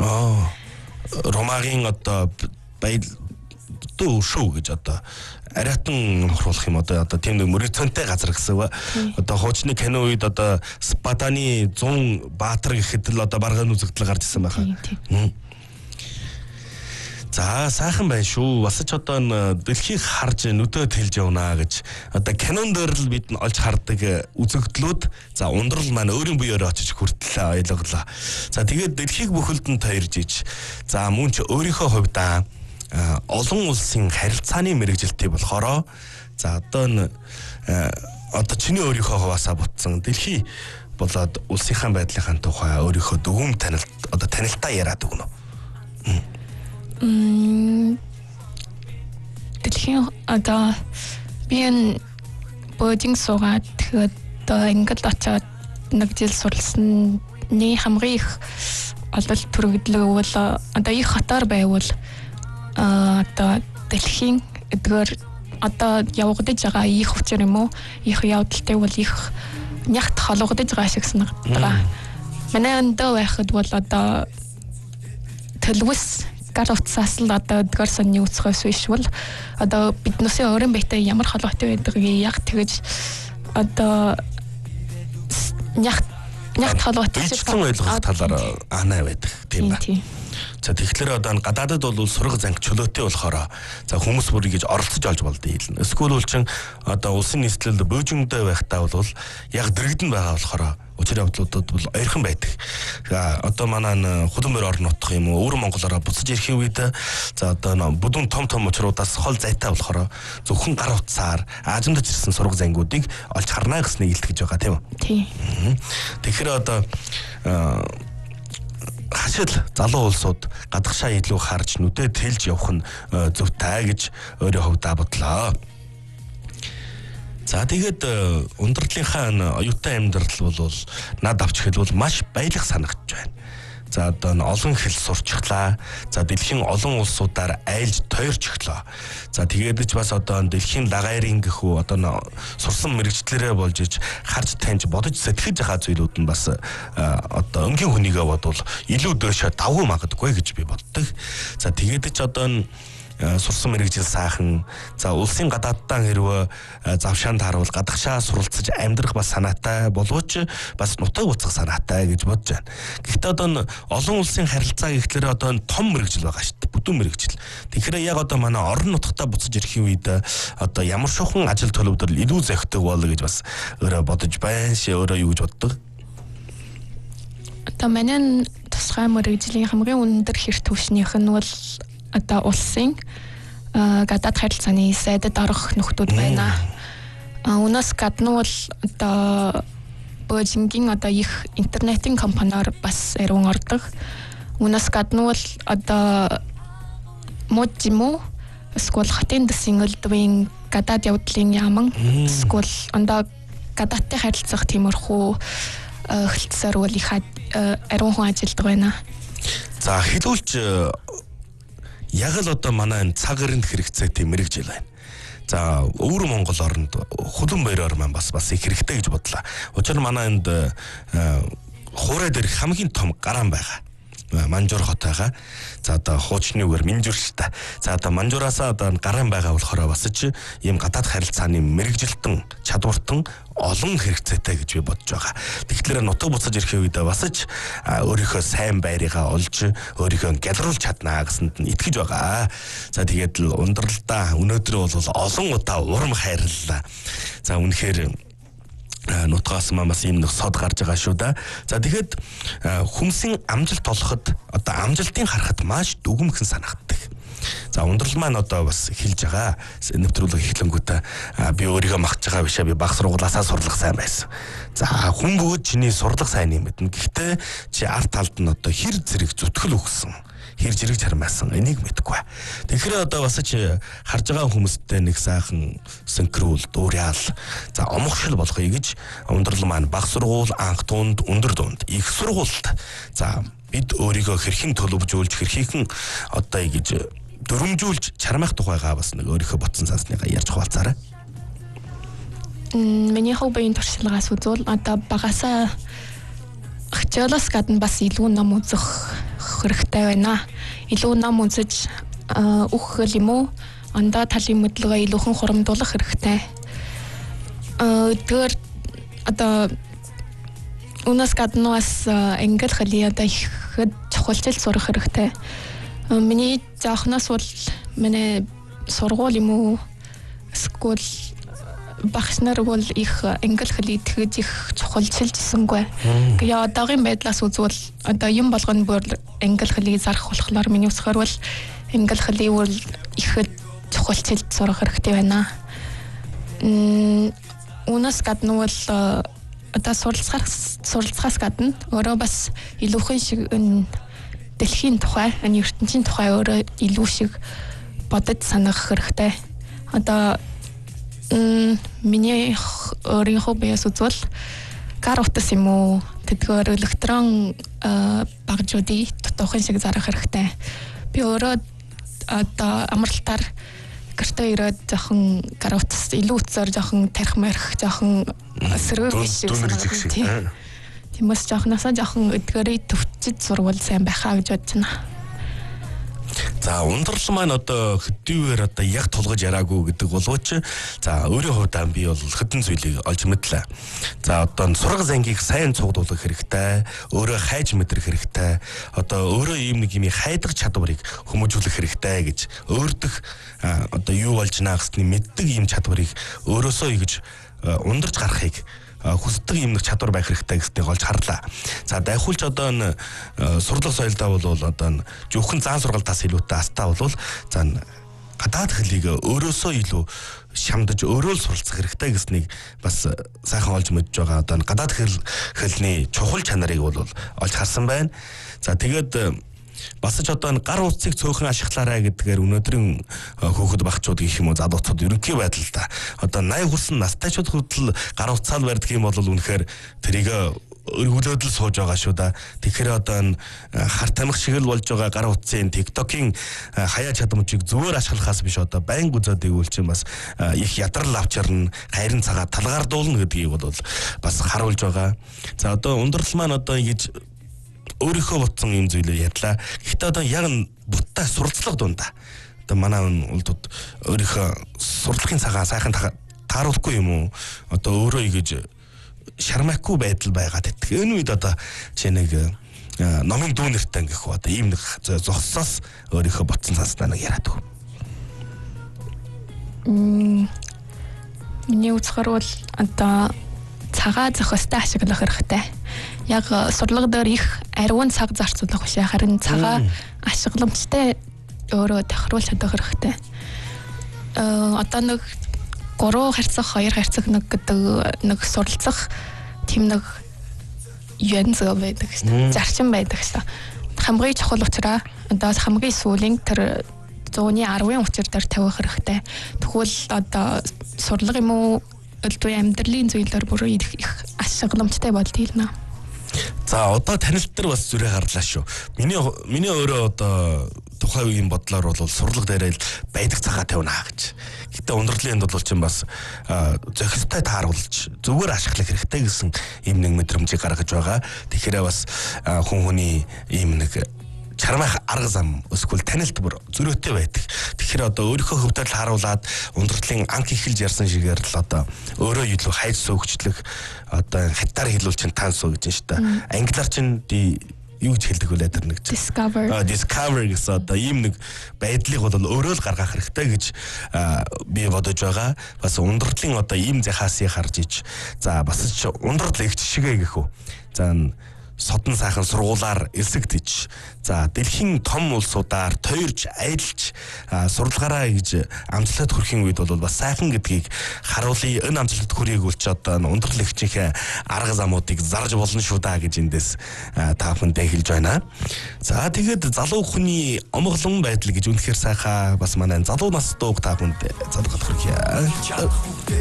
Ромагийн одоо дүү шүү гэж одоо ариатан нөхруулах юм одоо тийм нэг мөрөцөнтэй газар гэсэн ба одоо хуучны кино үед одоо Спатаны 100 баатар гэхэд л одоо барганы үзэгдэл гарч ирсэн байхаа. За сайхан байна шүү. Бас ч одоо дэлхийг харж нүдөө тэлж явна гэж одоо кинон дээр л бид нь олж хардаг үзэгдлүүд за ундрал маань өөрийн буюугаар очиж хүртэл ойлголоо. За тэгээд дэлхийг бүхэлд нь тойрж иж за мөн ч өөрийнхөө хувьдаа олон улсын харилцааны мэрэгжилтэй болохоор за одоо чиний өөрийнхөө хаваасаа бутсан дэлхий болоод улсынхаа байдлынхаа тухай өөрийнхөө дүгүм танилтаа яриад өгнө. Дэлхийн одоо би бодинг суугаад тэгээд ингээд очиод нэг жил суралсны хамгийн их ололт төрөгдлөө бол одоо их хатаар байвал одоо дэлхийн эдгээр одоо явагдаж байгаа их хүчээр юм уу их явдалтай бол их нягт хологдож байгаа шиг санагддаг. Манай эндээ байхад бол одоо төлөвс гар утсаас л одоо эдгээр сонны үсгээс биш бол одоо биднээсээ өөрийн биетэй ямар холбоотой байдгийг яг тэгэж одоо нягт холбоотой шиг ойлгох талаар анаа байдаг тийм ба. За тэгэхээр одоо гадаадад бол сураг занг чөлөөтэй болохоор за хүмүүс бүр ингэж оролцож олж болдог юм. Эсвэл чин одоо улсын нийслэл бөөжиндөө байхдаа бол яг дэрэгдэн байгаа болохоор учир явдлуудад бол ойрхон байдаг. За одоо манай худамбар орон нутг юм уу өвөр Монголоор буцаж ирэхийн үед за одоо бүдүүн том учруудаас хол зайтай болохоор зөвхөн гар утсаар аажимдаж ирсэн сураг зангуудыг олж харна гэснийг илтгэж байгаа тийм үү? Тийм. Тэгэхээр одоо хашил залуу улсууд гадагшаа илүү харж нүдээ тэлж явах нь зөвтэй гэж өөрөө хувьдаа бодлоо. За тэгээд ундралынхаа оюутан амьдрал бол над авч хэлбэл маш баялаг санагдж байна. За одоо олон хэл сурчглаа. За дэлхийн олон улсуудаар айлж тойрч өглөө. За тэгээд ч бас одоо дэлхийн лагайрын гэхүү одоо сурсан мэрэгчлэрээ болж иж харж таньж бодож сэтгэж байгаа зүйлүүд нь бас одоо өнгийн хүнийгээ бодвол илүү дөөшөө давгүй магадгүй гэж би боддог. За тэгээд ч одоо сурсан мэрэгжил сайхан за улсын гадаадтаа хэрвээ завшаанд харуул гадагшаа суралцаж амьдрах бас санаатай боловч бас нутаг буцах санаатай гэж бодож байна. Гэхдээ одоо олон улсын харилцаа гэхлээр одоо том мэрэгжил байгаа шүү дээ. Бүдүүн мэрэгжил. Тэгэхээр яг одоо манай орон нутгатаа буцаж ирэхийн үед одоо ямар шохон ажил төлөвлөлт илүү зохидог болоо гэж бас өөрөө бодож байна. Өөрөө юу гэж боддог? Одоо манай тусгай мэрэгжлийн хамгийн өндөр хэр түвшнийх нь бол одоо улсын гадаад харилцааны сайдад орох нөхдүүд байна. Унаас гадна бол одоо бөөжингийн одоо их интернетийн компаниар бас ариун ордог. Унаас гадна бол одоо моджимо эсвэл хатын дэсийн өлдвийн гадаад явдлын яаман эсвэл ондоо гадаадтай харилцах тиймэрхүү хилцээр бол их ариун хүн ажилдаг байна. За хэлүүлж яг л одоо манай цаг эрэнд хэрэгцээтэй мэрэгжил байна. За өвөр Монгол оронд хулан баяраар маань бас их хэрэгтэй гэж бодлоо. Учир нь манай энд хуурай дээрх хамгийн том гараан байгаа. Манжуур хот байгаа. За одоо хуучны үгээр Минжуур шүү дээ. За одоо Манжуураасаа одоо гараан байгаа болохоор бас ч ийм гадаад харилцааны мэрэгжилтэн чадвартан олон хэрэгцээтэй гэж би бодож байгаа. Тэгэхээр нутаг буцаж ирэхийн үед бас ч өөрийнхөө сайн байрыгаа олж өөрийнхөө гялруулж чаднаа гэсэнд нь итгэж байгаа. За тэгээд л ундралдаа өнөөдөр бол олон удаа урам хайрлаа. За үнэхээр нутгаас бас ийм нэг сод гарч байгаа шүү да. За тэгэхэд хүмсийн амжилт олоход одоо амжилтыг харахад маш дүгмхэн санагддаг. За ундрал маань одоо бас хэлж байгаа. Нэвтрүүлэг эхлэнгүүтээ би өөрийгөө магтж байгаа бишээ би баг сургуулаасаа сурлах сайн байсан. За хүн бүгд чиний сурлах сайн юм мэднэ. Гэхдээ чи арт талд нь одоо хэр зэрэг зүтгэл өгсөн. Хэр зэрэг чармаасан энийг мэдэхгүй. Тэгэхээр одоо бас чи харж байгаа хүмүүстэй нэг сайхан синхрол дуурайал за омгшил болгоё гэж ундрал маань баг сургууль, анх тунд, өндөр дунд их сургуульд за бид өөрийгөө хэрхэн төлөвжүүлж хэрхэн одоо ингэж дөрөмжүүлж чармаах тухайгаа бас нэг өөрийнхөө ботсон сансныгаа ярьж хуваалцаарай. Миний хоббигийн туршлагаас үзвэл одоо багасаа хичээлээс гадна бас илүү ном үзэх авах хэрэгтэй байна. Илүү ном үзэж үхэх юм уу? Андаа талын мэдлэгээ илүүхэн хурамдуулах хэрэгтэй. Тэр одоо унаас гадна бас англи хэлийг одоо их чухалчил сурах хэрэгтэй. Миний заахнаас бол миний сургууль юм уу? Скул багш нар бол их англи хэлийг тэгж их чухалчилжсэнгүй. Тэгээ одоогийн байдлаас үзвэл одоо юм болгоно бүр англи хэлийг зарах болохоор миний үсгээр бол англи хэлийг бол их чухалчилж сурах хэрэгтэй байна. Унаас гадна бол одоо суралцахаас гадна өөрөө бас илүүхэн шиг дэлхийн тухай, ертөнцийн тухай өөрөө илүү шиг бодож санах хэрэгтэй. Одоо миний өөрийнхөө биеэс үзвэл гар утас юм уу тэдгээр электрон багжуудыг тотоохон шиг зарах хэрэгтэй. Би өөрөө одоо амралтаар гэртээ ирээд жоохон гар утас илүү утсаар жоохон тарих марих жоохон сэрэг биш юм. Тиймээс жоохносоо жоохон эдгээрээ төвчж сурвал сайн байхаа гэж бодож байна. За ундрал маань одоо хөдөөөр одоо яг тулгаж яраагүй гэдэг боловч за өөрийн хувьдаа би бол хэдэн зүйлийг олж мэдлээ. За одоо сургал зангийг сайн цугдуулах хэрэгтэй, өөрөө хайж мэдрэх хэрэгтэй. Одоо өөрөө ийм нэг юм хайдаг чадварыг хүмүүжүүлэх хэрэгтэй гэж өөртөх одоо юу болж наа гэсний мэддэг ийм чадварыг өөрөөсөө ингэж ундарч гарахыг хүсдэг юм нэг чадвар байх хэрэгтэй гэснийг олж харлаа. За давхулж одоо н сурлах соёлдоо бол одоо зөвхөн заан сургалтаас илүүтэй астаа бол за гадаад хэлийг өөрөөсөө илүү шамдаж өөрөө л суралцах хэрэгтэй гэснийг бас сайхан олж мэдж байгаа. Одоо гадаад хэлний чухал чанарыг бол олж харсан байна. За тэгээд бас ч одоо гар утсыг цөөхөн ашиглаарай гэдгээр өнөөдрийн хөөхд багчууд гэх юм уу залуучууд ерөнхий байдал та одоо 80 хүрсэн настайчууд хүртэл гар утсаал барьдаг юм бол үнэхээр тэрийг өргөлөөд л сууж байгаа шүү да. Тэгэхээр одоо хар тамхи шиг л болж байгаа гар утсын TikTok-ийн хаяа чадамжийг зүгээр ашиглахаас биш одоо байнга үзээд игүүл чинь бас их ядрал авчирна, хайрын цагаа талгаардуулна гэдгийг бол бас харуулж байгаа. За одоо ундрал маань одоо ингэж өөрийнхөө бодсон юм зүйлээ ядлаа. Гэхдээ одоо яг буттай суралцлага дундаа. Одоо манай улдууд өөрийнхөө сурлагын цагаа сайхан тааруулахгүй юм уу? Одоо өөрөө ингэж шармаагүй байдал байгаад байдаг. Энэ үед одоо чи нэг номын дүүнэртэй ингэх одоо ийм нэг зогссоос өөрийнхөө бодсон цаснаа нэг яриад өг. Миний үзэхээр бол одоо цагаа зохистой ашиглах хэрэгтэй. Яг сурлага дээр их ариун цаг зарцуулах биш харин цагаа ашигламжтай өөрөө тохируулж чадах хэрэгтэй. Одоо нэг 3 харьцах 2 харьцах нэг гэдэг нэг суралцах тийм нэг юун зөө байдаг шээ. Зарчим байдаг шээ. Хамгийн чухал учраас одоо хамгийн сүүлийн тэр 110-ийн учир дээр тавих хэрэгтэй. Тэгвэл одоо сурлага юм уу өлтөө амьдралын зүйлээр бүр их ашигламжтай болдгийна. За одоо танилт төр бас зүрэ гарлаа шүү. Миний өөрөө одоо тухайн үеийн бодлоор бол сурлага дээрээ байдаг цагаа тавина гэж. Гэтэ ундралын энд бол чинь бас зохистой тааруулж зүгээр ашиглах хэрэгтэй гэсэн юм нэг мэдрэмжийг гаргаж байгаа. Тэгэхээр бас хүн хүний ийм нэг чармах арга зам эсвэл танилт бүр зөрөөтэй байдаг. Тэгэхээр одоо өөрийнхөө хөвдөл харуулад ундралын анх эхэлж ярьсан шигээр л одоо өөрөө илүү хайж суугчлах одоо хятаар хэлүүл чинь тансуу гэж шүү дээ. Англиар чинь юу гэж хэлдэг вэ тэр нэг discover гэсэн одоо ийм нэг байдлыг бол өөрөө л гаргах хэрэгтэй гэж би бодож байгаа. Бас ундралын одоо ийм захаасыг харж иж за бас ч ундрал их жишгээ гэх үү. За содон сайхан сургуулаар элсэгдэж за дэлхийн том улсуудаар тойрж аялж сурлагаараа гэж амжилтад хүрэхин үед бол бас сайхан гэдгийг харуулъя. Энэ амжилтад хүрээг бол ч одоо ундрал ихчийнхээ арга замуудыг зарж болно шүү да гэж эндээс та бүхэндээ хэлж байна. За тэгээд залуу хүний омглон байдал гэж үнэхээр сайхан бас манай залуу нас дууг та бүхэнд залгах хүрхье.